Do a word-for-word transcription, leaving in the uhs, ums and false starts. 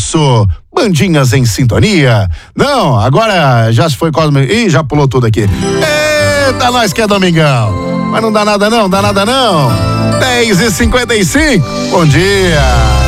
isso. Bandinhas em sintonia. Não, agora já se foi Cosme. Ih, já pulou tudo aqui. Eita, nós que é domingão. Mas não dá nada não, dá nada não. dez e cinquenta e cinco. Bom dia.